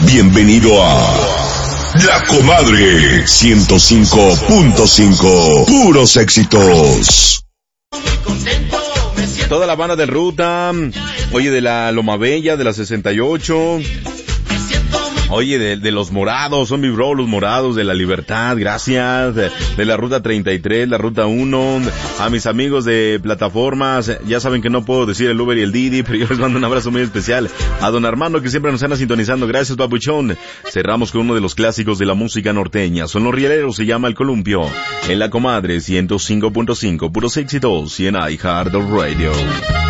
Bienvenido a La Comadre 105.5. Puros éxitos. Toda la banda de Ruta, oye, de la Loma Bella, de la 68, oye, de los Morados, son mi bro, los Morados, de la Libertad, gracias, de la Ruta 33, la Ruta 1, a mis amigos de plataformas, ya saben que no puedo decir el Uber y el Didi, pero yo les mando un abrazo muy especial a don Armando, que siempre nos anda sintonizando, gracias papuchón. Cerramos con uno de los clásicos de la música norteña, son los rieleros, se llama El Columpio, en La Comadre 105.5, puros éxitos y en iHeartRadio.